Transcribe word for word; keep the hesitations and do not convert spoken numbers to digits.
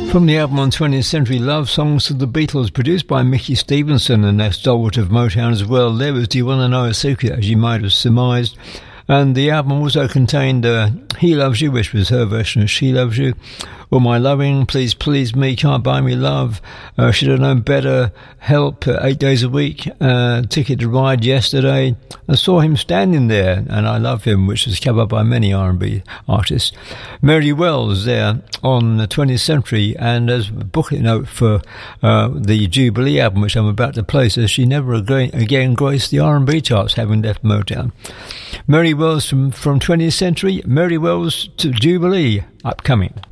From the album on twentieth Century Love Songs of the Beatles, produced by Mickey Stevenson, and that stalwart of Motown as well. There was Do You Want to Know a Secret, as you might have surmised. And the album also contained uh, He Loves You, which was her version of She Loves You. All My Loving, Please Please Me, Can't Buy Me Love, uh, Should Have Known Better, Help, uh, Eight Days a Week, uh, Ticket to Ride Yesterday. I saw him standing there, and I Love Him, which was covered by many R and B artists. Mary Wells there on the twentieth Century, and as a booklet note for uh, the Jubilee album, which I'm about to play, says she never again, again graced the R and B charts, having left Motown. Mary Wells from, from twentieth Century, Mary Wells to Jubilee, upcoming.